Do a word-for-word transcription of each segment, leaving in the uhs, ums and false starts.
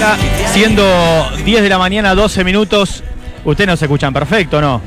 Ahora, siendo diez de la mañana, doce minutos, ustedes nos escuchan perfecto, ¿no?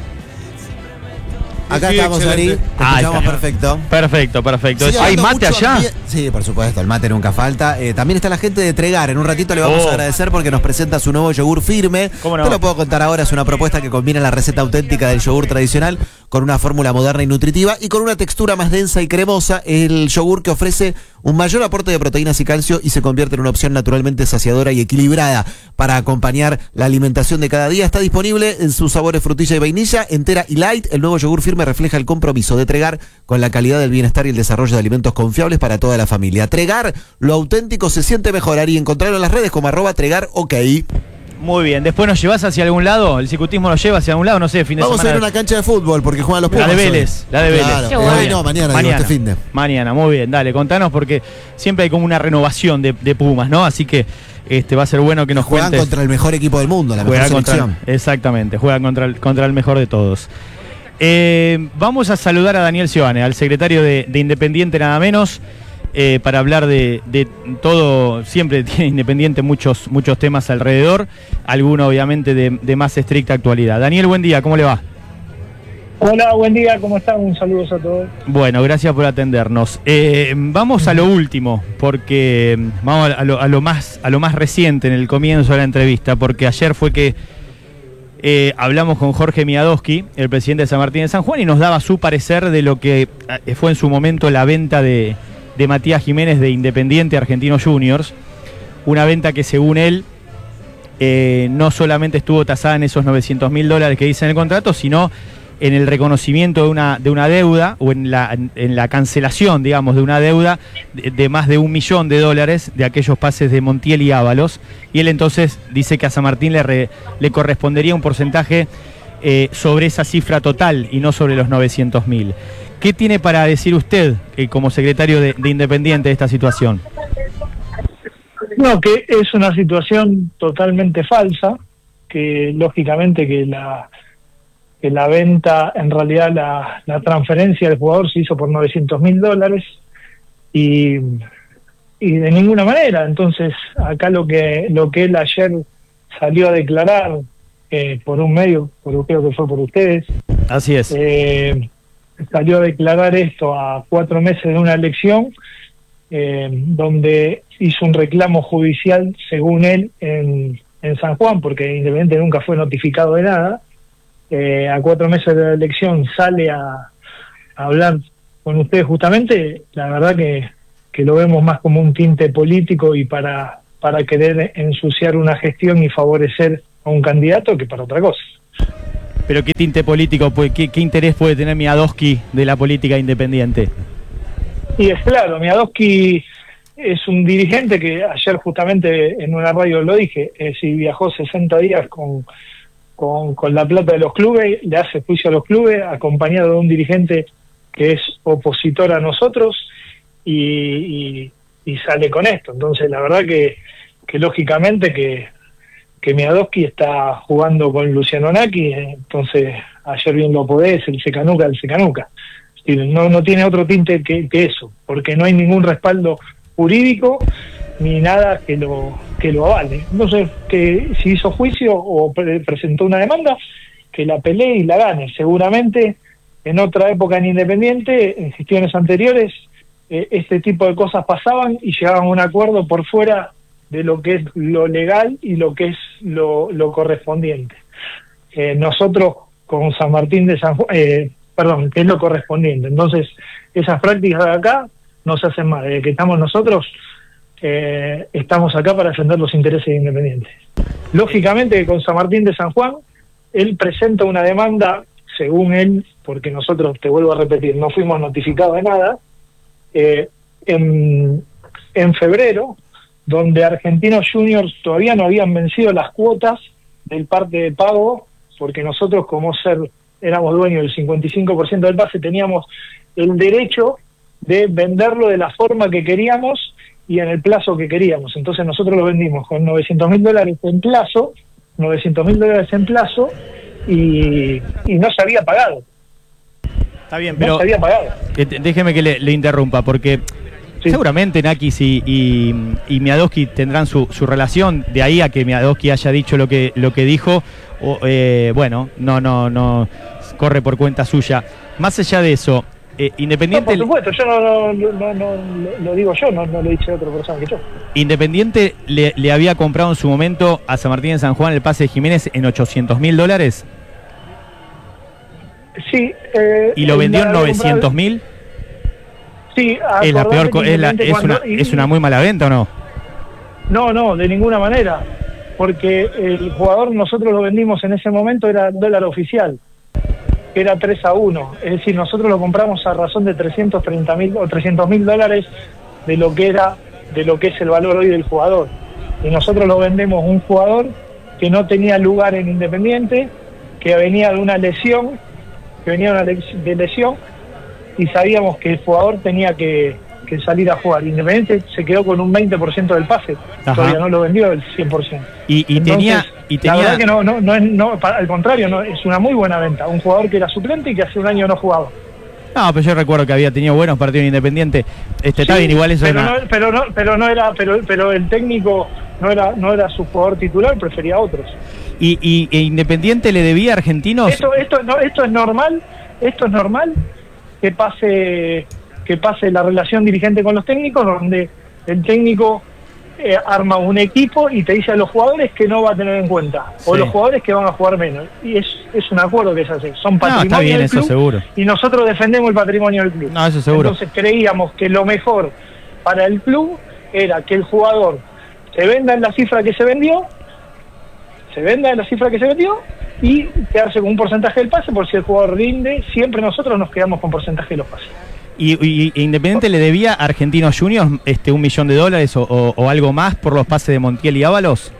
Acá Sí, estamos, Ari. Te Ah, escuchamos está. perfecto. Perfecto, perfecto. Sigue ¿Hay hablando mate mucho allá? ambie- Sí, por supuesto, el mate nunca falta. Eh, también está la gente de Tregar. En un ratito le vamos Oh. a agradecer porque nos presenta su nuevo yogur firme. ¿Cómo no? Te lo puedo contar ahora. Es una propuesta que combina la receta auténtica del yogur tradicional con una fórmula moderna y nutritiva y con una textura más densa y cremosa. El yogur que ofrece un mayor aporte de proteínas y calcio y se convierte en una opción naturalmente saciadora y equilibrada para acompañar la alimentación de cada día. Está disponible en sus sabores frutilla y vainilla, entera y light. El nuevo yogur firme refleja el compromiso de Tregar con la calidad del bienestar y el desarrollo de alimentos confiables para toda la familia. Tregar, lo auténtico se siente mejor. Ari, encontrarlo en las redes como arroba Tregar, ok. Muy bien. ¿Después nos llevas hacia algún lado? ¿El ciclismo nos lleva hacia algún lado? No sé, fin de Vamos a semana. ir a una cancha de fútbol porque juegan los Pumas. La de hoy. Vélez, la de Vélez. Claro. Qué Eh, bueno. hoy no, mañana, digo, Mañana, este fin de. mañana, muy bien, dale, contanos porque siempre hay como una renovación de, de Pumas, ¿no? Así que este va a ser bueno que nos Juegan cuentes. contra el mejor equipo del mundo, la mejor Juega contra selección. el- exactamente, juegan contra el, contra el mejor de todos. Eh, vamos a saludar a Daniel Seoane, al secretario de, de Independiente nada menos, eh, para hablar de, de todo. Siempre tiene Independiente muchos, muchos temas alrededor, alguno obviamente de, de más estricta actualidad. Daniel, buen día, ¿cómo le va? Hola, buen día, ¿cómo están? Un saludo a todos. Bueno, gracias por atendernos. Eh, vamos a lo último, porque vamos a lo, a lo más, a lo más reciente en el comienzo de la entrevista, porque ayer fue que eh, hablamos con Jorge Miadowski, el presidente de San Martín de San Juan, y nos daba su parecer de lo que eh, fue en su momento la venta de, de Matías Jiménez de Independiente Argentinos Juniors, una venta que según él eh, no solamente estuvo tasada en esos novecientos mil dólares que dice en el contrato, sino en el reconocimiento de una, de una deuda o en la, en la cancelación, digamos, de una deuda de, de más de un millón de dólares de aquellos pases de Montiel y Ábalos. Y él entonces dice que a San Martín le, re, le correspondería un porcentaje eh, sobre esa cifra total y no sobre los novecientos mil. ¿Qué tiene para decir usted eh, como secretario de, de Independiente de esta situación? No, que es una situación totalmente falsa, que lógicamente que la que la venta, en realidad la, la transferencia del jugador se hizo por novecientos mil dólares y, y de ninguna manera. Entonces, acá lo que lo que él ayer salió a declarar eh, por un medio, por, creo que fue por ustedes, Así es. eh, salió a declarar esto a cuatro meses de una elección, eh, donde hizo un reclamo judicial, según él, en, en San Juan, porque Independiente nunca fue notificado de nada. Eh, a cuatro meses de la elección sale a, a hablar con ustedes justamente. La verdad que, que lo vemos más como un tinte político y para, para querer ensuciar una gestión y favorecer a un candidato que para otra cosa. Pero ¿qué tinte político, puede, qué, qué interés puede tener Miadowski de la política independiente? Y es claro, Miadowski es un dirigente que ayer justamente en una radio lo dije, eh, si viajó sesenta días con, con, con la plata de los clubes, le hace juicio a los clubes, acompañado de un dirigente que es opositor a nosotros y, y, y sale con esto. Entonces la verdad que, que lógicamente que, que Miadowski está jugando con Luciano Naki, entonces ayer bien lo podés, el secanuca, el secanuca. No, no tiene otro tinte que, que eso, porque no hay ningún respaldo jurídico ni nada que lo que lo avale. Entonces, que si hizo juicio o pre presentó una demanda, que la pelee y la gane. Seguramente en otra época en Independiente, en gestiones anteriores, eh, este tipo de cosas pasaban y llegaban a un acuerdo por fuera de lo que es lo legal y lo que es lo, lo correspondiente. Eh, nosotros con San Martín de San Juan, eh, perdón, que es lo correspondiente. Entonces, esas prácticas de acá no se hacen más. Desde que estamos nosotros, eh, estamos acá para defender los intereses de Independiente. Lógicamente, con San Martín de San Juan, él presenta una demanda, según él, porque nosotros, te vuelvo a repetir, no fuimos notificados de nada, eh, en, en febrero, donde Argentinos Juniors todavía no habían vencido las cuotas del parte de pago, porque nosotros, como ser éramos dueños del cincuenta y cinco por ciento del pase, teníamos el derecho de venderlo de la forma que queríamos y en el plazo que queríamos. Entonces nosotros lo vendimos con novecientos mil dólares en plazo, novecientos mil dólares en plazo y, y no se había pagado. Está bien, pero No se había pagado. eh, déjeme que le, le interrumpa, porque Sí. Seguramente Nakis y, y, y Miadowski tendrán su, su relación, de ahí a que Miadowski haya dicho lo que, lo que dijo, o, eh, bueno, no, no, no, corre por cuenta suya. Más allá de eso, eh, Independiente... No, por supuesto, yo no, no, no, no, lo digo yo, no, no lo dice otra persona que yo. Independiente le, le había comprado en su momento a San Martín de San Juan el pase de Jiménez en ochocientos mil dólares. Sí. Eh, ¿Y lo vendió en novecientos mil? Sí, es la peor, es, la, es, cuando, una, y, ¿es una muy mala venta o no? No, no, de ninguna manera. Porque el jugador nosotros lo vendimos en ese momento, era dólar oficial. Era tres a uno. Es decir, nosotros lo compramos a razón de trescientos treinta mil o trescientos mil dólares de lo que era, de lo que es el valor hoy del jugador. Y nosotros lo vendemos un jugador que no tenía lugar en Independiente, que venía de una lesión, que venía de lesión, y sabíamos que el jugador tenía que, que salir a jugar. Independiente se quedó con un veinte por ciento del pase. Ajá. Todavía no lo vendió del cien por ciento. Y, y Entonces, tenía... Y tenía... La verdad que no, no, no, es, no, al contrario, no, es una muy buena venta. Un jugador que era suplente y que hace un año no jugaba. No, pero yo recuerdo que había tenido buenos partidos en Independiente. Este, sí, está bien, igual eso pero, es una... no, pero no, pero no era, pero, pero el técnico no era, no era su jugador titular, prefería a otros. ¿Y, y e Independiente le debía a Argentinos? Esto, esto, no, esto es normal, esto es normal que pase, que pase la relación dirigente con los técnicos, donde el técnico eh, arma un equipo y te dice a los jugadores que no va a tener en cuenta, sí. o los jugadores que van a jugar menos. Y es, es un acuerdo que se hace. Son patrimonio no, está bien, del eso club, seguro. Y nosotros defendemos el patrimonio del club. No, eso seguro. Entonces creíamos que lo mejor para el club era que el jugador se venda en la cifra que se vendió, se venda en la cifra que se vendió y quedarse con un porcentaje del pase, por si el jugador rinde, siempre nosotros nos quedamos con porcentaje de los pases. ¿Y, y, y Independiente le debía a Argentinos Juniors este, un millón de dólares o, o, o algo más por los pases de Montiel y Ábalos?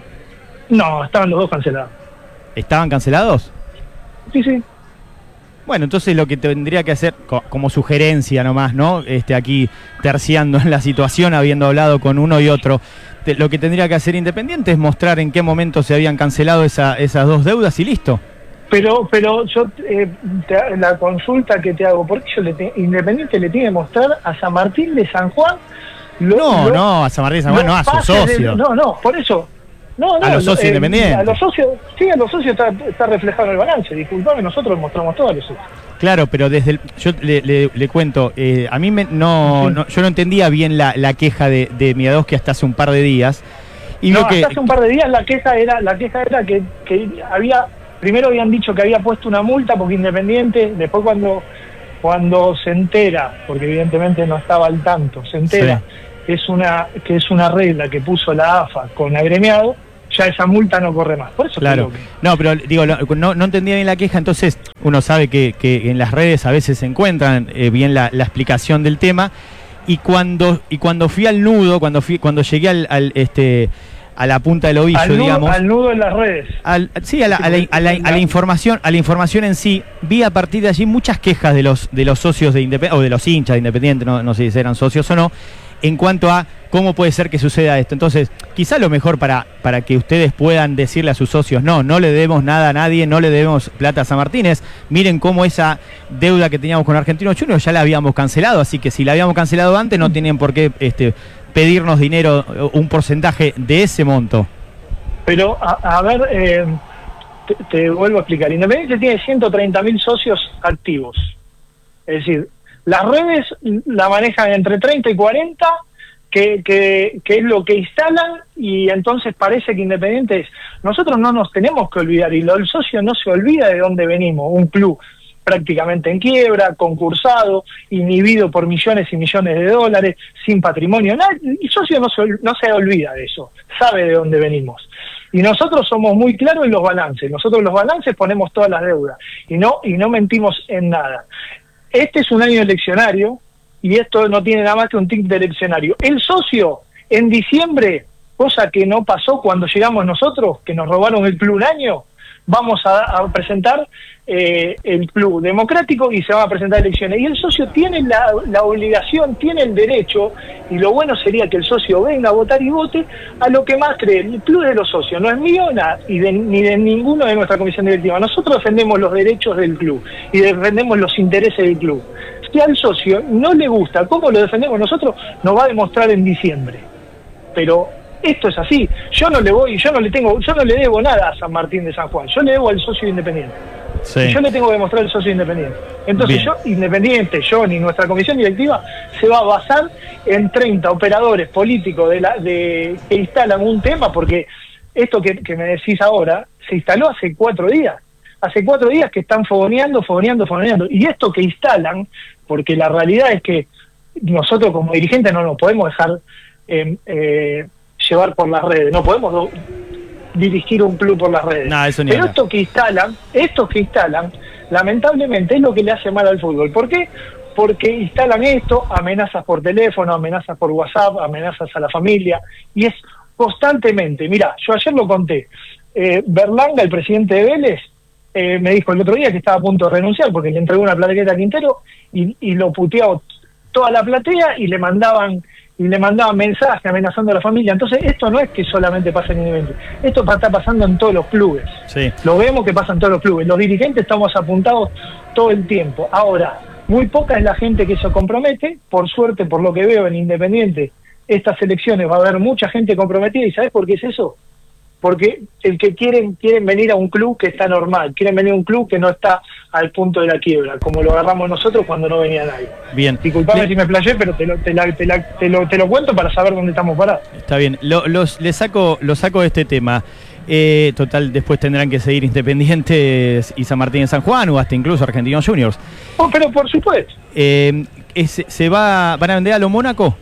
No, estaban los dos cancelados. ¿Estaban cancelados? Sí, sí. Bueno, entonces lo que tendría que hacer, como sugerencia nomás, ¿no? Este, aquí terciando en la situación, habiendo hablado con uno y otro, te, lo que tendría que hacer Independiente es mostrar en qué momento se habían cancelado esa, esas dos deudas y listo. Pero pero yo eh, te, la consulta que te hago, ¿por qué yo le te, Independiente le tiene que mostrar a San Martín de San Juan? Lo, no, lo, no, a San Martín de San Juan, no, a sus socios. De, no, no, por eso. No, no, a los socios eh, independientes. A los socios, sí, a los socios está, está reflejado en el balance. Disculpame, nosotros mostramos todo a los socios. Claro, pero desde el, yo le, le, le cuento, eh, a mí me, no, sí. no, yo no entendía bien la, la queja de, de Miadowski hasta hace un par de días. Y no, lo que, hasta hace un par de días la queja era, la queja era que, que había, primero habían dicho que había puesto una multa porque Independiente, después cuando, cuando se entera, porque evidentemente no estaba al tanto, se entera. Sí. Es una que es una regla que puso la A F A con agremiado, ya esa multa no corre más. Por eso claro. Que... No, pero digo, no, no entendía bien la queja, entonces uno sabe que, que en las redes a veces se encuentran eh, bien la, la explicación del tema, y cuando y cuando fui al nudo, cuando fui cuando llegué al, al este a la punta del ovillo, al nudo, digamos. Al nudo en las redes. Al, sí, a la, a, la, a, la, a la información, a la información en sí, vi a partir de allí muchas quejas de los de los socios de Independiente, o de los hinchas de Independiente, no, no sé si eran socios o no, en cuanto a cómo puede ser que suceda esto. Entonces, quizá lo mejor para, para que ustedes puedan decirle a sus socios, no, no le debemos nada a nadie, no le debemos plata a San Martínez, miren cómo esa deuda que teníamos con Argentinos Juniors ya la habíamos cancelado, así que si la habíamos cancelado antes no tenían por qué este, pedirnos dinero, un porcentaje de ese monto. Pero, a, a ver, eh, te, te vuelvo a explicar. Independiente tiene ciento treinta mil socios activos. Es decir, las redes la manejan entre treinta y cuarenta, que, que, que es lo que instalan, y entonces parece que Independiente es... Nosotros no nos tenemos que olvidar, y lo, el socio no se olvida de dónde venimos. Un club prácticamente en quiebra, concursado, inhibido por millones y millones de dólares, sin patrimonio. Nada, el socio no se, no se olvida de eso, sabe de dónde venimos. Y nosotros somos muy claros en los balances. Nosotros en los balances ponemos todas las deudas y no, y no mentimos en nada. Este es un año eleccionario y esto no tiene nada más que un tic de eleccionario. El socio, en diciembre, cosa que no pasó cuando llegamos nosotros, que nos robaron el club un año, vamos a, a presentar eh, el club democrático y se van a presentar elecciones. Y el socio tiene la, la obligación, tiene el derecho, y lo bueno sería que el socio venga a votar y vote a lo que más cree. El club de los socios no es mío nada, y de, ni de ninguno de nuestra comisión directiva. Nosotros defendemos los derechos del club y defendemos los intereses del club. Si al socio no le gusta cómo lo defendemos nosotros, nos va a demostrar en diciembre. Pero esto es así. Yo no le voy, yo no le tengo, yo no le debo nada a San Martín de San Juan. Yo le debo al socio Independiente. Sí. Y yo le tengo que demostrar al socio Independiente. Entonces Bien. yo, Independiente, yo ni nuestra comisión directiva se va a basar en treinta operadores políticos de la, de, que instalan un tema, porque esto que, que me decís ahora se instaló hace cuatro días. Hace cuatro días que están fogoneando, fogoneando, fogoneando. Y esto que instalan, porque la realidad es que nosotros como dirigentes no nos podemos dejar eh, eh, llevar por las redes, no podemos do, dirigir un club por las redes. No, eso ni Pero habla. esto que instalan, estos que instalan, lamentablemente es lo que le hace mal al fútbol. ¿Por qué? Porque instalan esto, amenazas por teléfono, amenazas por WhatsApp, amenazas a la familia, y es constantemente. Mirá, yo ayer lo conté, eh, Berlanga, el presidente de Vélez, Eh, me dijo el otro día que estaba a punto de renunciar porque le entregó una plaqueta a Quintero y, y lo puteó toda la platea y le mandaban y le mandaban mensajes amenazando a la familia. Entonces esto no es que solamente pasa en Independiente, esto está pasando en todos los clubes. Sí. Lo vemos que pasa en todos los clubes, los dirigentes estamos apuntados todo el tiempo. Ahora, muy poca es la gente que se compromete. Por suerte, por lo que veo en Independiente, estas elecciones va a haber mucha gente comprometida. ¿Y sabes por qué es eso? Porque el que quieren quieren venir a un club que está normal, quieren venir a un club que no está al punto de la quiebra, como lo agarramos nosotros cuando no venía nadie. Bien. Disculpame Le... si me playé, pero te lo, te, la, te, la, te, lo, te lo cuento para saber dónde estamos parados. Está bien, lo, los, le saco, lo saco de este tema. Eh, total, después tendrán que seguir Independientes y San Martín de San Juan o hasta incluso Argentinos Juniors. Oh, pero por supuesto. Eh, es, ¿Se va, van a vender a lo Mónaco?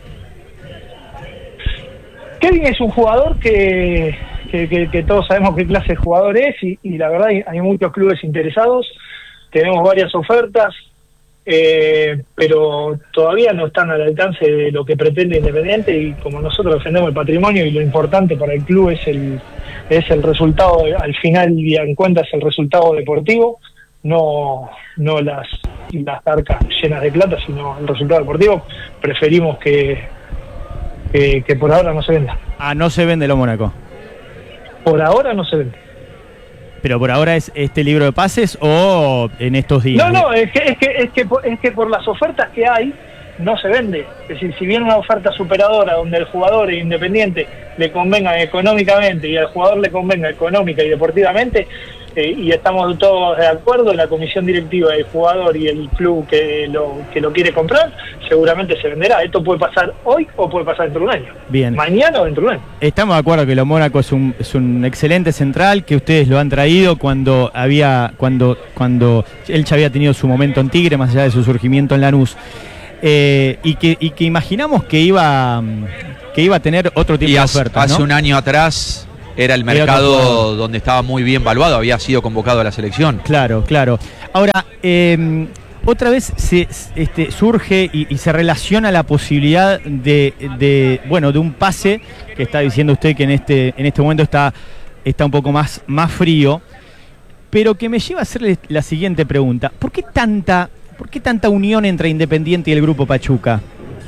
Kevin es un jugador que... Que, que, que todos sabemos qué clase de jugador es y, y la verdad hay, hay muchos clubes interesados, tenemos varias ofertas, eh, pero todavía no están al alcance de lo que pretende Independiente, y como nosotros defendemos el patrimonio y lo importante para el club es el es el resultado, al final y en cuenta es el resultado deportivo, no no las, las arcas llenas de plata, sino el resultado deportivo. Preferimos que, que, que por ahora no se venda. Ah, no se vende lo Mónaco. Por ahora no se vende. ¿Pero por ahora es este libro de pases o en estos días? No, no, es que, es que, es que, es que por las ofertas que hay no se vende. Es decir, si viene una oferta superadora donde el jugador Independiente le convenga económicamente y al jugador le convenga económica y deportivamente, eh, y estamos todos de acuerdo, la comisión directiva, el jugador y el club que lo que lo quiere comprar, seguramente se venderá. Esto puede pasar hoy o puede pasar dentro de un año. Bien. Mañana o dentro de un año. Estamos de acuerdo que lo Mónaco es un, es un excelente central, que ustedes lo han traído cuando había cuando cuando él ya había tenido su momento en Tigre, más allá de su surgimiento en Lanús. Eh, y que y que imaginamos que iba que iba a tener otro tipo y de hace, ofertas, hace ¿no? un año atrás era el mercado donde estaba muy bien valuado, había sido convocado a la selección. Claro, claro. Ahora, eh, otra vez se, este, surge y, y se relaciona la posibilidad de, de, bueno, de un pase, que está diciendo usted que en este, en este momento está, está un poco más, más frío, pero que me lleva a hacerle la siguiente pregunta. ¿Por qué tanta, por qué tanta unión entre Independiente y el Grupo Pachuca?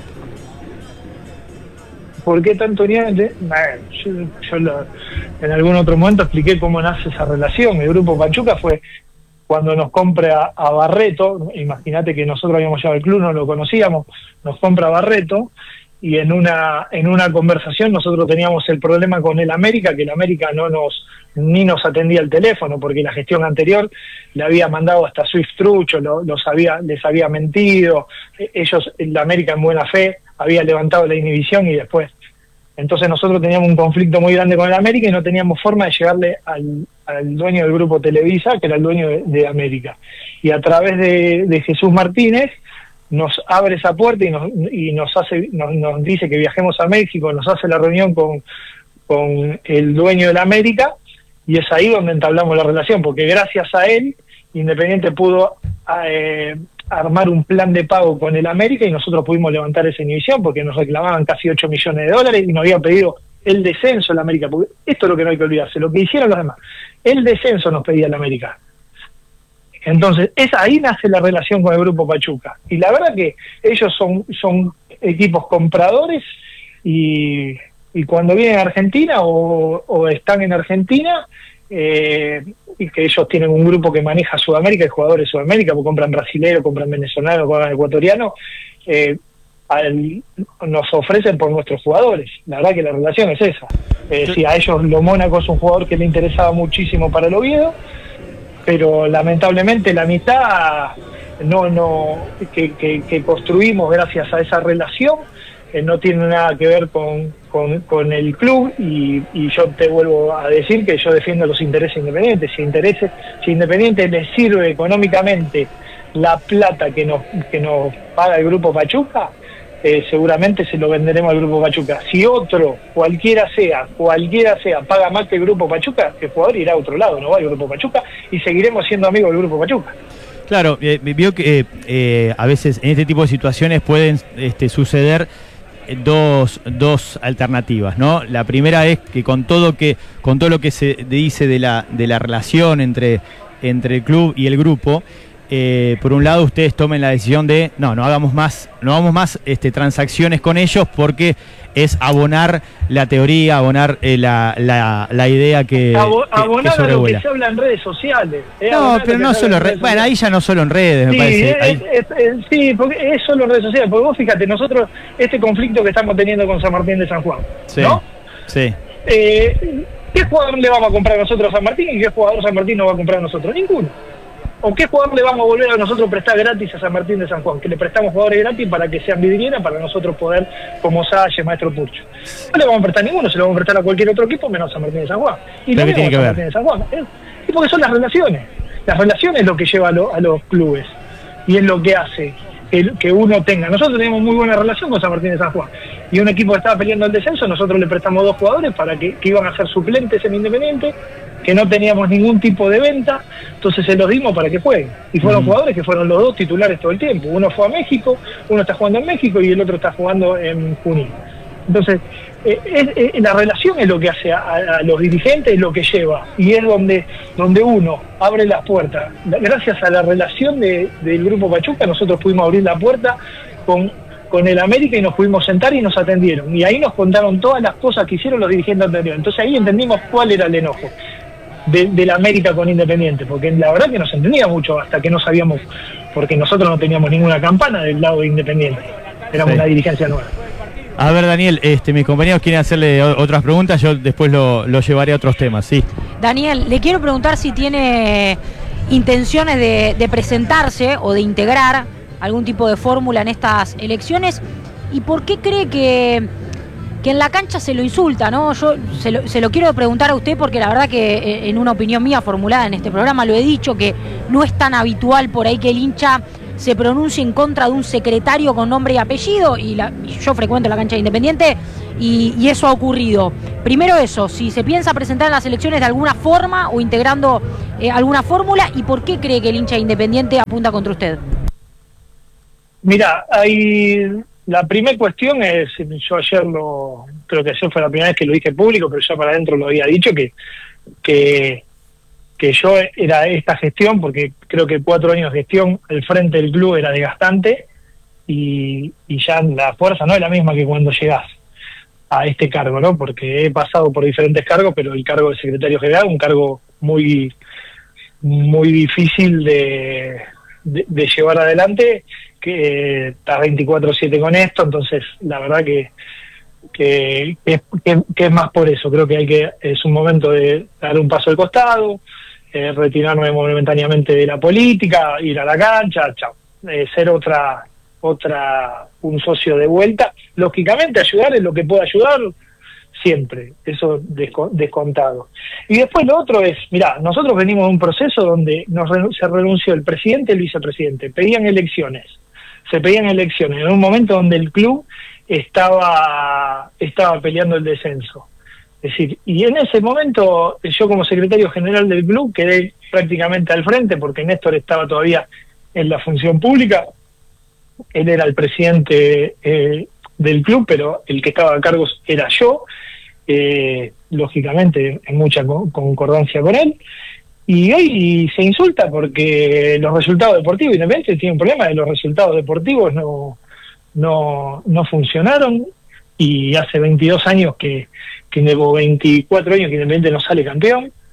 ¿Por qué tanto unión? Yo, yo lo, en algún otro momento expliqué cómo nace esa relación. El Grupo Pachuca fue cuando nos compra a Barreto. Imagínate que nosotros habíamos llegado al club, no lo conocíamos, nos compra a Barreto, y en una en una conversación nosotros teníamos el problema con el América, que el América no nos ni nos atendía el teléfono, porque la gestión anterior le había mandado hasta Swift trucho, lo, los había, les había mentido, ellos, el América en buena fe, había levantado la inhibición y después. Entonces nosotros teníamos un conflicto muy grande con el América y no teníamos forma de llegarle al, al dueño del grupo Televisa, que era el dueño de, de América. Y a través de, de Jesús Martínez nos abre esa puerta y nos, y nos hace nos, nos dice que viajemos a México, nos hace la reunión con, con el dueño del América, y es ahí donde entablamos la relación, porque gracias a él Independiente pudo eh, armar un plan de pago con el América y nosotros pudimos levantar esa inhibición, porque nos reclamaban casi ocho millones de dólares y nos había pedido el descenso el América, porque esto es lo que no hay que olvidarse, lo que hicieron los demás, el descenso nos pedía el América. Entonces, es ahí nace la relación con el Grupo Pachuca, y la verdad que ellos son, son equipos compradores, y, y cuando vienen a Argentina o, o están en Argentina, eh, y que ellos tienen un grupo que maneja Sudamérica y jugadores de Sudamérica, porque compran brasileños, compran venezolanos, compran ecuatorianos, eh, al, nos ofrecen por nuestros jugadores. La verdad que la relación es esa. Eh, sí, a ellos Lo Mónaco es un jugador que le interesaba muchísimo para el Oviedo, pero lamentablemente la mitad no, no, que, que, que construimos gracias a esa relación eh, no tiene nada que ver con, con, con el club, y, y yo te vuelvo a decir que yo defiendo los intereses independientes. Si intereses, si Independiente le sirve económicamente la plata que nos, que nos paga el Grupo Pachuca, eh, seguramente se lo venderemos al Grupo Pachuca. Si otro, cualquiera sea, cualquiera sea, paga más que el Grupo Pachuca, el jugador irá a otro lado, no va al Grupo Pachuca, y seguiremos siendo amigos del Grupo Pachuca. Claro, eh, vio que eh, eh, a veces en este tipo de situaciones pueden este, suceder dos, dos alternativas, ¿no? La primera es que con todo que con todo lo que se dice de la de la relación entre entre el club y el grupo, eh, por un lado ustedes tomen la decisión de no, no hagamos más, no hagamos más este, transacciones con ellos, porque es abonar la teoría, abonar eh, la, la, la idea que, Abo, que, abonar que a lo que se habla en redes sociales. Eh, no, pero no solo redes, bueno, ahí ya no solo en redes, sí, me parece. Es, es, es, sí, porque es solo en redes sociales, porque vos fíjate, nosotros, este conflicto que estamos teniendo con San Martín de San Juan, sí, ¿no? Sí. Eh, ¿Qué jugador le vamos a comprar nosotros a San Martín y qué jugador San Martín no va a comprar a nosotros? Ninguno. ¿O qué jugador le vamos a volver a nosotros prestar gratis a San Martín de San Juan? Que le prestamos jugadores gratis para que sean vidrieras para nosotros poder, como Salle, Maestro Purcho. No le vamos a prestar ninguno, se lo vamos a prestar a cualquier otro equipo menos a San Martín de San Juan. Y ¿Pero qué tiene que ver? Martín de San Juan. ¿eh? Y porque son las relaciones. Las relaciones es lo que lleva a, lo, a los clubes. Y es lo que hace que, que uno tenga. Nosotros tenemos muy buena relación con San Martín de San Juan. Y un equipo que estaba peleando el descenso, nosotros le prestamos dos jugadores para que, que iban a ser suplentes en Independiente, que no teníamos ningún tipo de venta, entonces se los dimos para que jueguen. Y fueron mm. jugadores que fueron los dos titulares todo el tiempo. Uno fue a México, uno está jugando en México y el otro está jugando en Junín. Entonces, eh, es, eh, la relación es lo que hace a, a los dirigentes, es lo que lleva. Y es donde, donde uno abre las puertas. Gracias a la relación de, del Grupo Pachuca, nosotros pudimos abrir la puerta con... con el América y nos pudimos sentar y nos atendieron. Y ahí nos contaron todas las cosas que hicieron los dirigentes anteriores. Entonces ahí entendimos cuál era el enojo de, del América con Independiente, porque la verdad que no se entendía mucho hasta que no sabíamos, porque nosotros no teníamos ninguna campana del lado de Independiente. Éramos sí. una dirigencia nueva. A ver, Daniel, este, mis compañeros quieren hacerle otras preguntas, yo después lo, lo llevaré a otros temas, sí. Daniel, le quiero preguntar si tiene intenciones de, de presentarse o de integrar algún tipo de fórmula en estas elecciones, y por qué cree que, que en la cancha se lo insulta, ¿no? Yo se lo, se lo quiero preguntar a usted porque la verdad que en una opinión mía formulada en este programa lo he dicho, que no es tan habitual por ahí que el hincha se pronuncie en contra de un secretario con nombre y apellido, y, la, y yo frecuento la cancha de Independiente y, y eso ha ocurrido. Primero eso, si se piensa presentar en las elecciones de alguna forma o integrando eh, alguna fórmula, y por qué cree que el hincha de Independiente apunta contra usted. Mira, hay la primera cuestión es, yo ayer lo, creo que ayer fue la primera vez que lo dije público, pero ya para adentro lo había dicho, que, que, que yo era esta gestión, porque creo que cuatro años de gestión al frente del club era desgastante, y, y ya la fuerza no es la misma que cuando llegás a este cargo, ¿no? Porque he pasado por diferentes cargos, pero el cargo de secretario general, un cargo muy, muy difícil de, de, de llevar adelante, que está veinticuatro siete con esto, entonces la verdad que que, que, que que es más por eso. Creo que hay que es un momento de dar un paso al costado, eh, retirarnos momentáneamente de la política, ir a la cancha, chao, eh, ser otra otra un socio de vuelta, lógicamente ayudar en lo que pueda ayudar siempre, eso descontado. Y después lo otro es, mirá, nosotros venimos de un proceso donde nos se renunció el presidente y el vicepresidente, pedían elecciones, se pedían elecciones en un momento donde el club estaba estaba peleando el descenso. Es decir, y en ese momento yo como secretario general del club quedé prácticamente al frente, porque Néstor estaba todavía en la función pública, él era el presidente eh, del club, pero el que estaba a cargo era yo, eh, lógicamente en mucha concordancia con él. Y hoy se insulta porque los resultados deportivos, Independiente tiene un problema de los resultados deportivos no no no funcionaron, y hace veintidós años que, que o veinticuatro años que Independiente no sale campeón.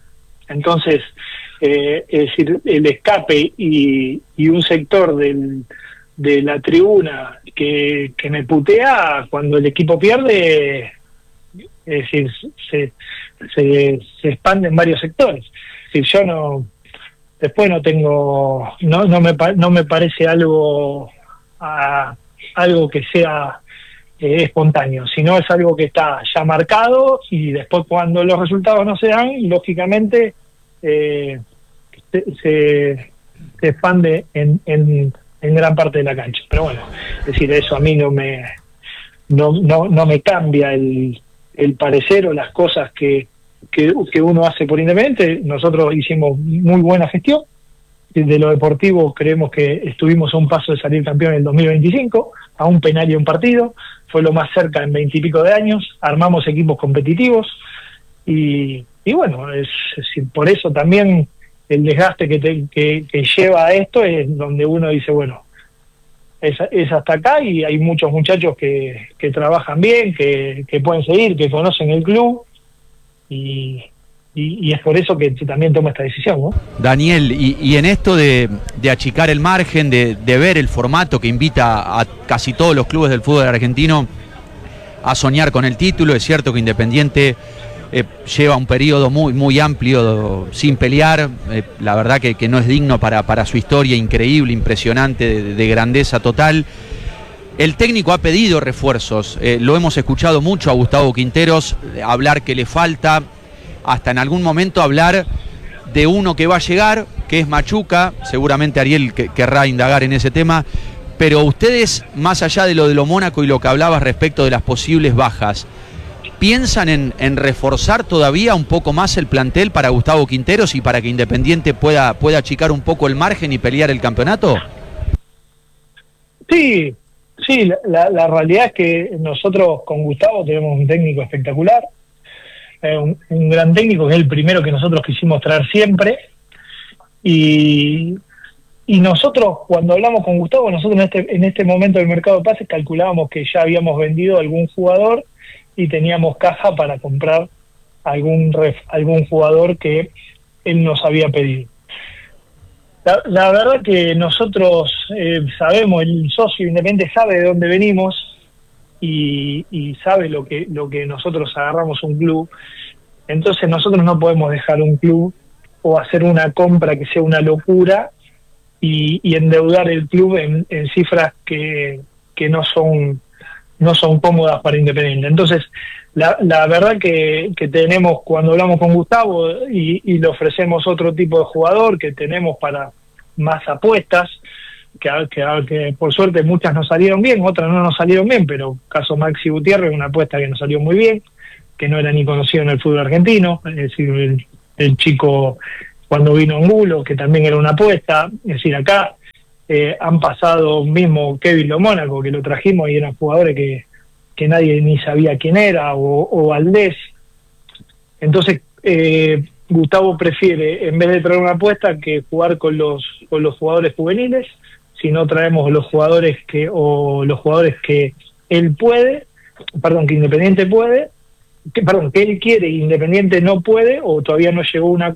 Entonces, eh, es decir, el escape y, y un sector del, de la tribuna que, que me putea cuando el equipo pierde, es decir, se, se, se expande en varios sectores. Es decir, yo no, después no tengo, no, no me, no me parece algo, a, algo que sea eh, espontáneo, sino es algo que está ya marcado y después cuando los resultados no se dan, lógicamente eh, se, se, se expande en, en, en gran parte de la cancha. Pero bueno, es decir, eso a mí no me, no, no, no me cambia el el parecer o las cosas que, que, que uno hace por Independiente. Nosotros hicimos muy buena gestión. De lo deportivo creemos que estuvimos a un paso de salir campeón en el dos mil veinticinco, a un penal y un partido, fue lo más cerca en veintipico de años, armamos equipos competitivos y, y bueno, es, es, por eso también el desgaste que, te, que, que lleva a esto es donde uno dice, bueno, Es, es hasta acá y hay muchos muchachos que, que trabajan bien, que, que pueden seguir, que conocen el club y, y, y es por eso que también tomo esta decisión, ¿no? Daniel, y, y en esto de, de achicar el margen, de, de ver el formato que invita a casi todos los clubes del fútbol argentino a soñar con el título, es cierto que Independiente eh, lleva un periodo muy muy amplio sin pelear, eh, la verdad que, que no es digno para, para su historia increíble, impresionante, de, de grandeza total. El técnico ha pedido refuerzos, eh, lo hemos escuchado mucho a Gustavo Quinteros eh, hablar que le falta, hasta en algún momento hablar de uno que va a llegar, que es Machuca, seguramente Ariel que, querrá indagar en ese tema, pero ustedes, más allá de lo de lo Mónaco y lo que hablabas respecto de las posibles bajas, ¿piensan en, en reforzar todavía un poco más el plantel para Gustavo Quinteros y para que Independiente pueda, pueda achicar un poco el margen y pelear el campeonato? Sí, sí, la, la realidad es que nosotros con Gustavo tenemos un técnico espectacular, eh, un, un gran técnico que es el primero que nosotros quisimos traer siempre y, y nosotros cuando hablamos con Gustavo, nosotros en este, en este momento del mercado de pases calculábamos que ya habíamos vendido algún jugador y teníamos caja para comprar algún ref, algún jugador que él nos había pedido. La, la verdad que nosotros eh, sabemos, el socio Independiente sabe de dónde venimos y, y sabe lo que, lo que nosotros agarramos un club. Entonces nosotros no podemos dejar un club o hacer una compra que sea una locura y, y endeudar el club en, en cifras que, que no son no son cómodas para Independiente. Entonces, la, la verdad que, que tenemos, cuando hablamos con Gustavo y, y le ofrecemos otro tipo de jugador que tenemos para más apuestas, que, que, que por suerte muchas nos salieron bien, otras no nos salieron bien, pero caso Maxi Gutiérrez, una apuesta que nos salió muy bien, que no era ni conocido en el fútbol argentino, es decir, el, el chico cuando vino Angulo, que también era una apuesta, es decir, acá Eh, han pasado mismo Kevin Lo Mónaco, que lo trajimos y eran jugadores que, que nadie ni sabía quién era, o, o Valdés. Entonces, eh, Gustavo prefiere, en vez de traer una apuesta, que jugar con los, con los jugadores juveniles, si no traemos los jugadores que, o los jugadores que él puede, perdón, que Independiente puede, que, perdón, que él quiere y Independiente no puede, o todavía no llegó a una